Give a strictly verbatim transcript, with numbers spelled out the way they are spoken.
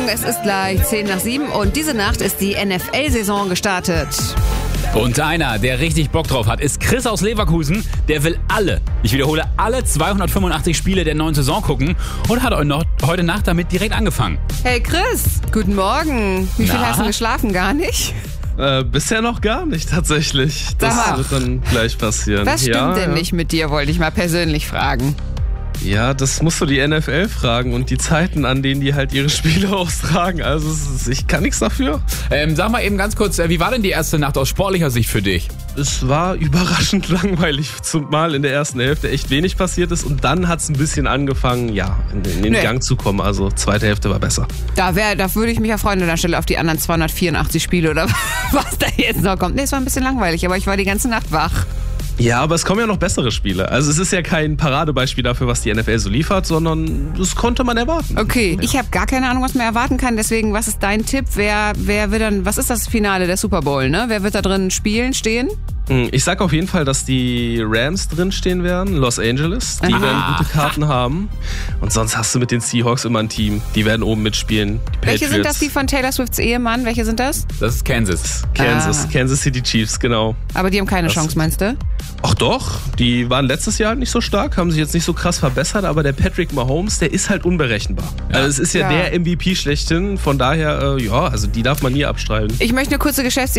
es ist gleich zehn nach sieben und diese Nacht ist die N F L-Saison gestartet. Und einer, der richtig Bock drauf hat, ist Chris aus Leverkusen. Der will alle, ich wiederhole, alle zweihundertfünfundachtzig Spiele der neuen Saison gucken und hat noch heute Nacht damit direkt angefangen. Hey Chris, guten Morgen. Wie viel Na? hast du geschlafen? Gar nicht? Äh, bisher noch gar nicht, tatsächlich. Das Sag mal, wird dann gleich passieren. Was stimmt ja, denn ja. nicht mit dir, wollte ich mal persönlich fragen. Ja, das musst du die N F L fragen und die Zeiten, an denen die halt ihre Spiele austragen. Also es ist, ich kann nichts dafür. Ähm, sag mal eben ganz kurz, äh, wie war denn die erste Nacht aus sportlicher Sicht für dich? Es war überraschend langweilig, zumal in der ersten Hälfte echt wenig passiert ist. Und dann hat es ein bisschen angefangen, ja, in, in den Nee. Gang zu kommen. Also zweite Hälfte war besser. Da, wär, da würde ich mich ja freuen an der Stelle auf die anderen zweihundertvierundachtzig Spiele oder was da jetzt noch kommt. Nee, es war ein bisschen langweilig, aber ich war die ganze Nacht wach. Ja, aber es kommen ja noch bessere Spiele. Also es ist ja kein Paradebeispiel dafür, was die N F L so liefert, sondern das konnte man erwarten. Okay, Ja. ich habe gar keine Ahnung, was man erwarten kann. Deswegen, was ist dein Tipp? Wer, wer wird dann, was ist das Finale der Super Bowl, ne? Wer wird da drin spielen, stehen? Ich sag auf jeden Fall, dass die Rams drinstehen werden, Los Angeles. Die Aha. werden gute Karten haben. Und sonst hast du mit den Seahawks immer ein Team. Die werden oben mitspielen. Die Welche Patriots, sind das, die von Taylor Swifts Ehemann? Welche sind das? Das ist Kansas. Kansas, Ah. Kansas City Chiefs, genau. Aber die haben keine Das- Chance, meinst du? Ach doch, die waren letztes Jahr nicht so stark, haben sich jetzt nicht so krass verbessert, aber der Patrick Mahomes, der ist halt unberechenbar. Also es ist ja, Ja. der M V P schlechthin, von daher, äh, ja, also die darf man nie abstreiten. Ich möchte eine kurze Geschäfts